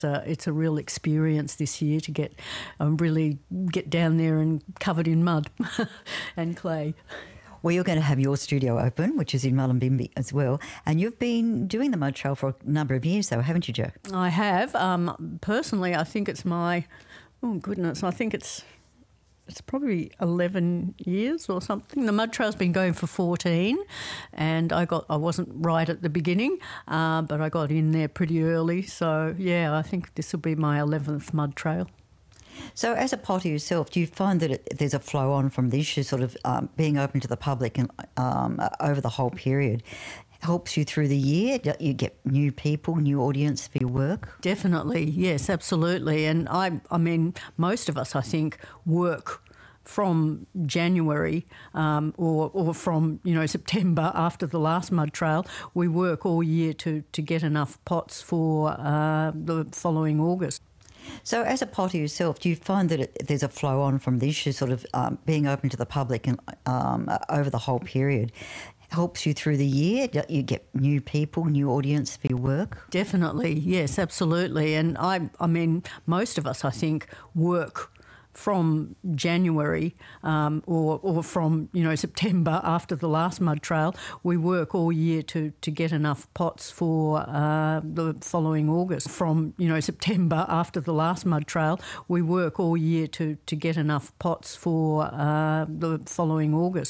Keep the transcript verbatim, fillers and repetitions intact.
Uh, it's a real experience this year to get um, really get down there and covered in mud and clay. Well, you're going to have your studio open, which is in Mullumbimby as well, and you've been doing the mud trail for a number of years, though, haven't you, Jo? I have. Um, personally, I think it's my oh goodness, I think it's it's probably eleven years or something. The mud trail's been going for fourteen, and I got I wasn't right at the beginning, uh, but I got in there pretty early. So yeah, I think this will be my eleventh mud trail. So as a potter yourself, do you find that it, there's a flow on from this, you sort of um, being open to the public and um, over the whole period helps you through the year? You get new people, new audience for your work? Definitely, yes, absolutely. And I, I mean, most of us, I think, work from January um, or, or from, you know, September after the last mud trail. We work all year to, to get enough pots for uh, the following August. So as a potter yourself, do you find that it, there's a flow on from this, you sort of um, being open to the public and um, over the whole period helps you through the year? You get new people, new audience for your work? Definitely, yes, absolutely. And I, I mean, most of us, I think, work from January um, or, or from, you know, September after the last mud trail. We work all year to, to get enough pots for uh, the following August. From, you know, September after the last mud trail, we work all year to, to get enough pots for uh, the following August.